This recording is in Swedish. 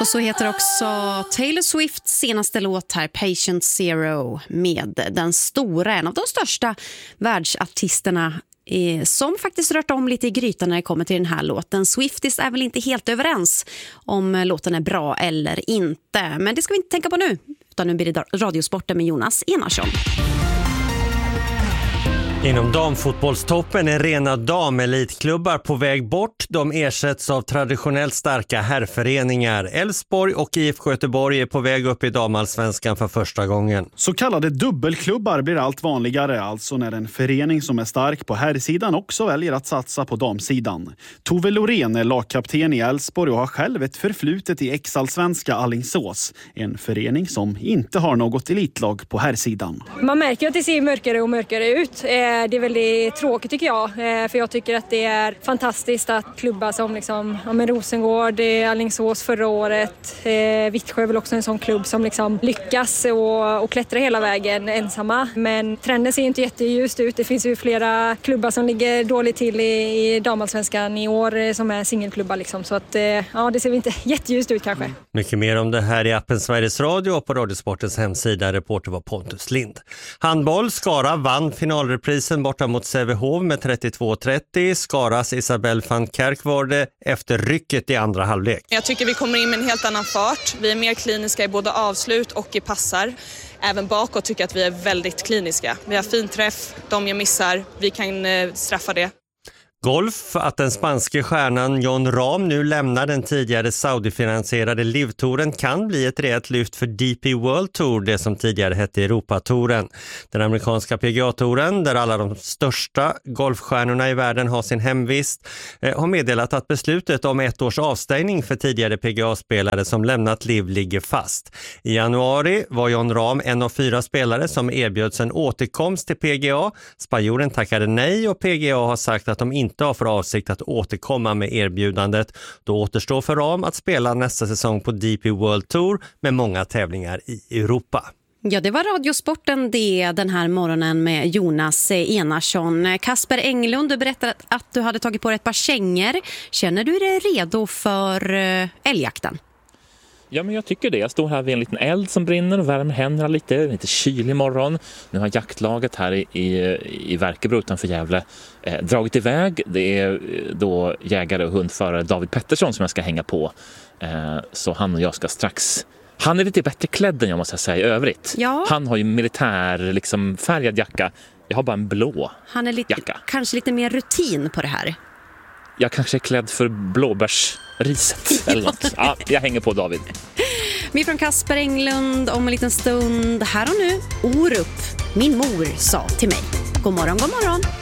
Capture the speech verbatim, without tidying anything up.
Och så heter också Taylor Swifts senaste låt här, Patient Zero, med den stora, en av de största världsartisterna eh, som faktiskt rört om lite i grytan när det kommer till den här låten. Swifties är väl inte helt överens om låten är bra eller inte, men det ska vi inte tänka på nu, utan nu blir det Radiosporten med Jonas Enarsson. Inom damfotbollstoppen är rena damelitklubbar på väg bort. De ersätts av traditionellt starka herrföreningar. Elfsborg och I F K Göteborg är på väg upp i damallsvenskan för första gången. Så kallade dubbelklubbar blir allt vanligare, alltså när en förening som är stark på herrsidan också väljer att satsa på damsidan. Tove Lorén är lagkapten i Elfsborg och har själv ett förflutet i ex-allsvenska Alingsås. En förening som inte har något elitlag på herrsidan. Man märker att det ser mörkare och mörkare ut. Det är väldigt tråkigt tycker jag, för jag tycker att det är fantastiskt att klubbar som liksom, ja, men Rosengård, Alingsås förra året, Vittsjö är väl också en sån klubb som liksom lyckas och, och klättrar hela vägen ensamma. Men trenden ser inte jätteljust ut. Det finns ju flera klubbar som ligger dåligt till i, i damallsvenskan i år som är singelklubbar liksom, så att ja, det ser inte jätteljust ut kanske. Mycket mer om det här i appen Sveriges Radio och på Radiosportens hemsida. Reporter var Pontus Lind. Handboll, Skara vann finalreprisen borta mot Sävehof med trettiotvå trettio. Skaras Isabelle van Kerkvorde efter rycket i andra halvlek. Jag tycker vi kommer in med en helt annan fart. Vi är mer kliniska i både avslut och i passar. Även bakåt tycker jag att vi är väldigt kliniska. Vi har fin träff, de jag missar, vi kan straffa det. Golf, att den spanske stjärnan Jon Rahm nu lämnar den tidigare Saudi-finansierade Live-touren kan bli ett rejält lyft för D P World Tour, det som tidigare hette Europatouren. Den amerikanska P G A-touren, där alla de största golfstjärnorna i världen har sin hemvist, eh, har meddelat att beslutet om ett års avstängning för tidigare P G A-spelare som lämnat Live ligger fast. I januari var Jon Rahm en av fyra spelare som erbjöds en återkomst till P G A. Spanjoren tackade nej och P G A har sagt att de inte inte har för avsikt att återkomma med erbjudandet. Då återstår för Rahm att spela nästa säsong på D P World Tour med många tävlingar i Europa. Ja, det var Radiosporten det den här morgonen med Jonas Enarsson. Kasper Englund, du berättade att du hade tagit på dig ett par kängor. Känner du dig redo för älgjakten? Ja, men jag tycker det. Jag står här vid en liten eld som brinner och värmer händerna lite. Det är lite kylig morgon. Nu har jaktlaget här i, i, i Verkebro utanför Gävle eh, dragit iväg. Det är då jägare och hundförare David Pettersson som jag ska hänga på. Eh, så han och jag ska strax... Han är lite bättre klädd än jag måste säga i övrigt. Ja. Han har ju militär liksom, färgad jacka. Jag har bara en blå Han är lite, jacka. Kanske lite mer rutin på det här. Jag kanske är klädd för blåbärsriset eller något. Ja, jag hänger på David. Vi från Kasper Englund om en liten stund. Här och nu, Orup. Min mor sa till mig. God morgon, god morgon.